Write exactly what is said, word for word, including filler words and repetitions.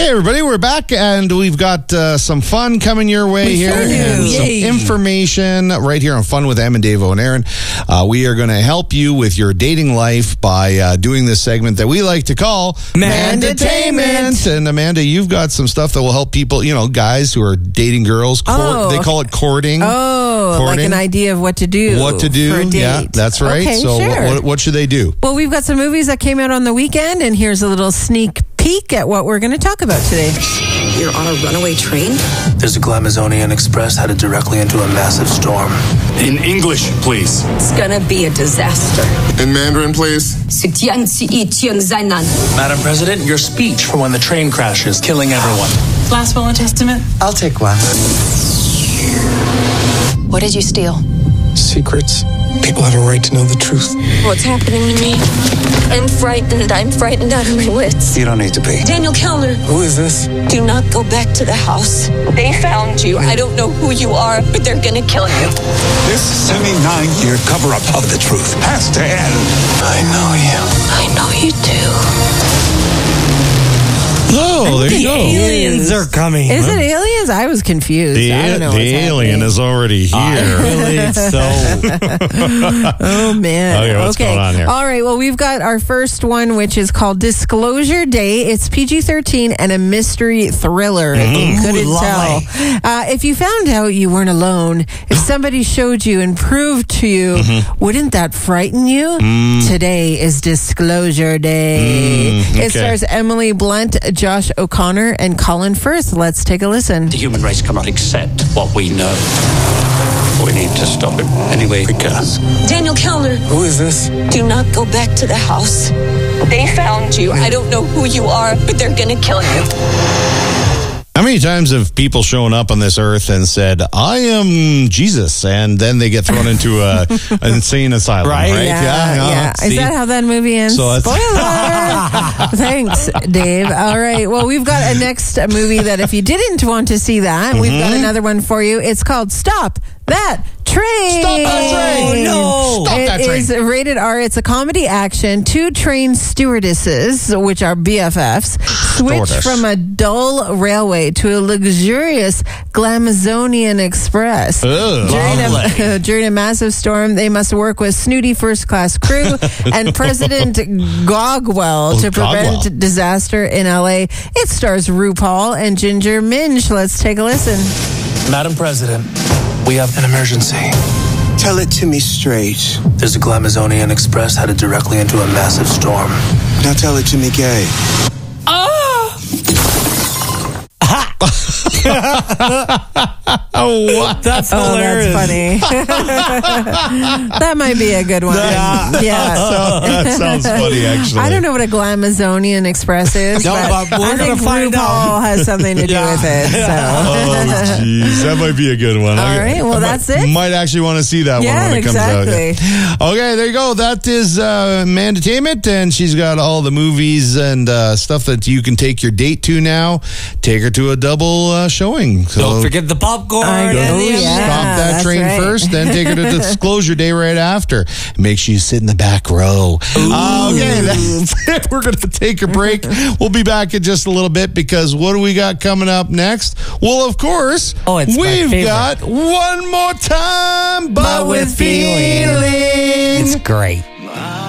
everybody, we're back, and we've got uh, some fun coming your way we here, sure and some Yay. information right here on Fun with Em and Dave and Aaron. Uh, we are going to help you with your dating life by uh, doing this segment that we like to call Mandatainment. And Amanda, you've got some stuff that will help people, you know, guys who are dating girls. Court, Oh. They call it courting. Oh, Courting. like an idea of what to do. What to for do? a date. Yeah, that's right. Okay, so, sure. what, what, what should they do? Well, we've got some movies that came out on the weekend, and here's a little sneak peek at what we're going to talk about today. You're on a runaway train? There's a Glamazonian Express headed directly into a massive storm. In English, please. It's gonna be a disaster. In Mandarin, please. Madam President, your speech for when the train crashes, killing everyone. Last will and testament? I'll take one. What did you steal? Secrets. People have a right to know the truth. What's happening to me? I'm frightened. I'm frightened out of my wits. You don't need to be. Daniel Kellner. Who is this? Do not go back to the house. They found you. I don't know who you are, but they're gonna kill you. This seventy-nine-year cover-up of the truth has to end. I know you. I know you do. Oh, there you go. Aliens are coming. Is it aliens? I was confused. The, I don't know the what's alien happening. is already here. I believe so. Oh, man. Okay, what's going on here? All right. Well, we've got our first one, which is called Disclosure Day. It's P G thirteen and a mystery thriller, if you couldn't Ooh, tell. lovely. Uh, if you found out you weren't alone, if somebody showed you and proved to you, Mm-hmm. wouldn't that frighten you? Mm. Today is Disclosure Day. Mm, okay. It stars Emily Blunt, Josh O'Connor, and Colin Firth. Let's take a listen. The human race cannot accept what we know. We need to stop it anyway we can. Daniel Kellner. Who is this? Do not go back to the house. They found you. I don't know who you are, but they're gonna kill you. How many times have people shown up on this earth and said, I am Jesus, and then they get thrown into a, an insane asylum, right? Right? Yeah, no, yeah. Is see? that how that movie ends? So it's- Spoiler! Thanks, Dave. All right. Well, we've got a next movie that if you didn't want to see that, we've got another one for you. It's called Stop That Train. Stop that train! Oh, no. Stop that It train. is rated R. It's a comedy action. Two train stewardesses, which are B F Fs, switch Stewardess. from a dull railway to a luxurious Glamazonian Express. Ugh. During a, during a massive storm, they must work with snooty first-class crew and President Gogwell to prevent Gogwell. disaster in L A. It stars RuPaul and Ginger Minj. Let's take a listen. Madam President, we have an emergency. Tell it to me straight. There's a Glamazonian Express headed directly into a massive storm. Now tell it to me gay. Oh, what? That's Oh, hilarious. that's funny. That might be a good one. Yeah. Yeah. So, that sounds funny, actually. I don't know what a Glamazonian Express is, No, but, but we're I gonna think find RuPaul out. has something to do Yeah. with it. So. Oh, jeez. That might be a good one. All I- right, well, I that's might, it. Might actually want to see that Yeah, one when it comes exactly. out. Yeah. Okay, there you go. That is uh, Mandatainment, and she's got all the movies and uh, stuff that you can take your date to now. Take her to a double uh, showing. So Don't forget the popcorn. I and know, the yeah. stop that that's train right. first, then take her to Disclosure Day right after. Make sure you sit in the back row. Uh, okay, that's it. We're going to take a break. We'll be back in just a little bit because what do we got coming up next? Well, of course, Oh, it's my we've favorite. got One More Time, but, But with with feeling. feeling. It's great.